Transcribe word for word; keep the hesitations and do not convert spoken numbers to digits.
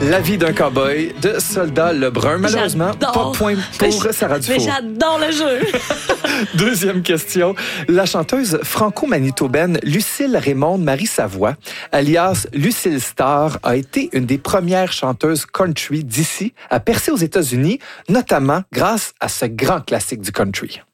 La vie d'un cow-boy de Soldat Lebrun. Malheureusement, J'adore. pas point pour Sarah Mais Dufour. j'adore le jeu. Deuxième question. La chanteuse franco-manitobaine Lucille Raymonde Marie Savoie, alias Lucille Star, a été une des premières chanteuses country d'ici à percer aux États-Unis, notamment grâce à ce grand classique du country.